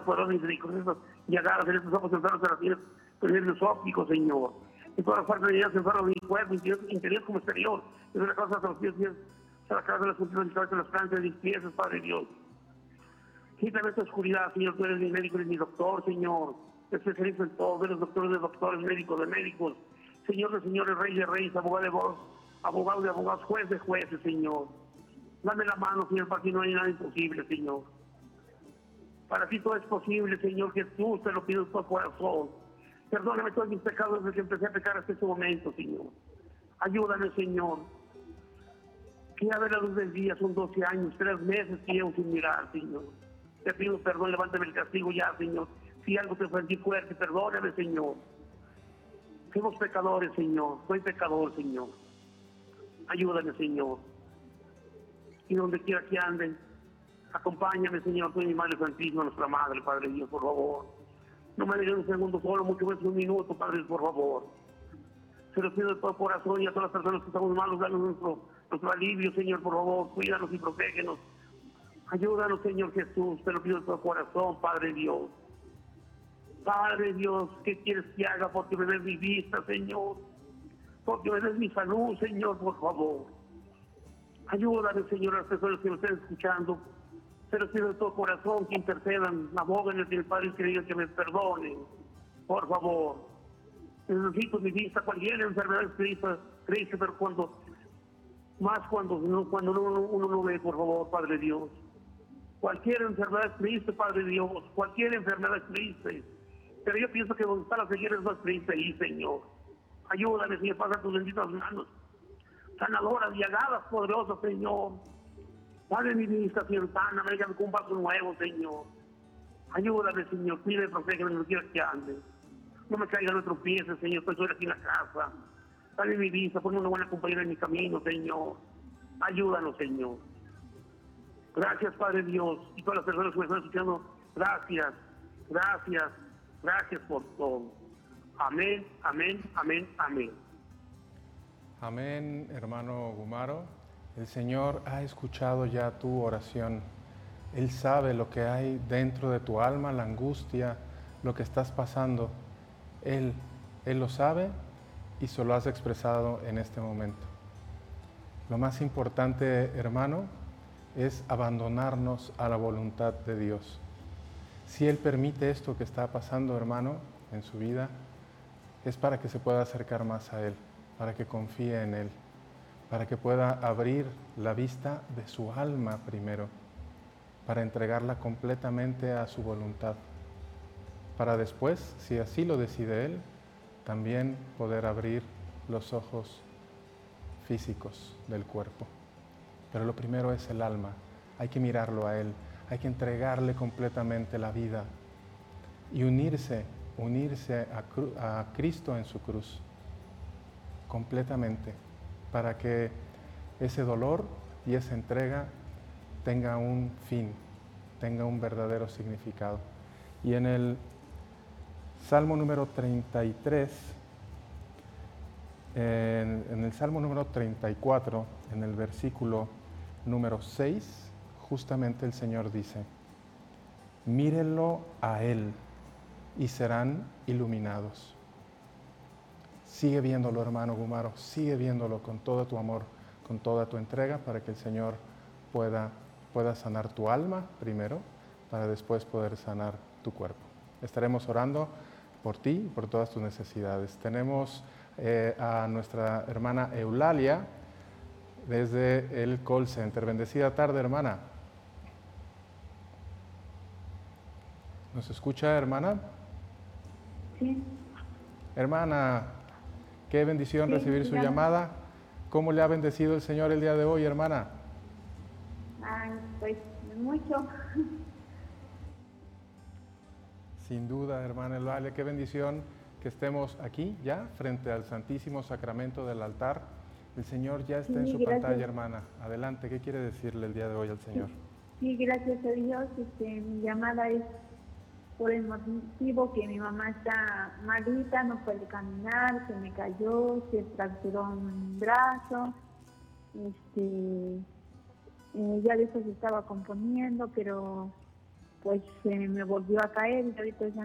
poderosas misericordiosas llagadas en estos ojos enfermos de las tienes, nervios ópticos, Señor. En todas las partes de ellas enfermos de mi cuerpo, interior como exterior. Es una cosa de los pies, a la cabeza de las puntas de las plantas de mis pies, Padre Dios. Quítame esta oscuridad, Señor, tú eres mi médico, eres mi doctor, Señor. Especialista en todo, eres doctor de doctores, médico de médicos. Señor de señores, rey de reyes, abogado de vos, abogado de abogados, juez de jueces, Señor. Dame la mano, Señor, para ti no hay nada imposible, Señor. Para ti todo es posible, Señor Jesús, te lo pido de todo corazón. Perdóname todos mis pecados desde que empecé a pecar hasta este momento, Señor. Ayúdame, Señor. Que ya ver la luz del día, son 12 años, 3 meses que llevo sin mirar, Señor. Te pido perdón, levántame el castigo ya, Señor. Si algo te ofendí fuerte, perdóname, Señor. Somos pecadores, Señor. Soy pecador, Señor. Ayúdame, Señor. Y donde quiera que anden, acompáñame, Señor. Tú y mi Madre Santísima, nuestra Madre, Padre Dios, por favor. No me dejes un segundo solo, mucho más un minuto, Padre, por favor. Se lo pido de todo corazón y a todas las personas que estamos malos, danos nuestro alivio, Señor, por favor. Cuídanos y protégenos. Ayúdanos, Señor Jesús, te lo pido de todo corazón, Padre Dios. Padre Dios, ¿qué quieres que haga? Porque me des mi vista, Señor. Porque me des mi salud, Señor, por favor. Ayúdame, Señor, a las personas que me estén escuchando. Te lo pido de todo corazón, que intercedan, aboguen ante el Padre y que digan que me perdonen. Por favor. Necesito mi vista, cualquier enfermedad es triste, pero cuando uno no ve, por favor, Padre Dios. Cualquier enfermedad es triste, Padre Dios. Cualquier enfermedad es triste. Pero yo pienso que donde está la ceguera es más triste ahí, Señor. Ayúdame, Señor, pasa tus benditas manos. Sanadoras, llagadas, poderosas, Señor. Padre, mi vista, Señor, sana, me digan con un vaso nuevo, Señor. Ayúdame, Señor, cuide y protégeme donde quiera que ande. No me caigan los tropiezos, Señor, estoy solo aquí en la casa. Dale mi vista, ponme una buena compañera en mi camino, Señor. Ayúdanos, Señor. Gracias, Padre Dios, y todas las personas que me están escuchando, gracias, gracias, gracias por todo. Amén, amén, amén, amén. Amén, hermano Gumaro. El Señor ha escuchado ya tu oración. Él sabe lo que hay dentro de tu alma, la angustia, lo que estás pasando. Él lo sabe y se lo has expresado en este momento. Lo más importante, hermano, es abandonarnos a la voluntad de Dios. Si Él permite esto que está pasando, hermano, en su vida, es para que se pueda acercar más a Él, para que confíe en Él, para que pueda abrir la vista de su alma primero, para entregarla completamente a su voluntad, para después, si así lo decide Él, también poder abrir los ojos físicos del cuerpo. Pero lo primero es el alma, hay que mirarlo a Él, hay que entregarle completamente la vida y unirse a Cristo en su cruz, completamente, para que ese dolor y esa entrega tenga un fin, tenga un verdadero significado. Y en el Salmo número 33, en el Salmo número 34, en el versículo número 6, justamente el Señor dice: mírenlo a Él y serán iluminados. Sigue viéndolo, hermano Gumaro, sigue viéndolo con todo tu amor, con toda tu entrega, para que el Señor pueda sanar tu alma primero, para después poder sanar tu cuerpo. Estaremos orando por ti y por todas tus necesidades. Tenemos a nuestra hermana Eulalia desde el call center. Bendecida tarde, hermana. ¿Nos escucha, hermana? Sí. Hermana, qué bendición recibir su dígame. llamada. ¿Cómo le ha bendecido el Señor el día de hoy, hermana? Pues mucho. Sin duda, hermana Eulalia, qué bendición que estemos aquí ya frente al Santísimo Sacramento del altar. El Señor ya está en su pantalla, hermana. Adelante, ¿qué quiere decirle el día de hoy al Señor? Sí, gracias a Dios. Mi llamada es por el motivo que mi mamá está malita, no puede caminar, se me cayó, se fracturó un brazo, ya después se estaba componiendo, pero pues se me volvió a caer y ahorita ya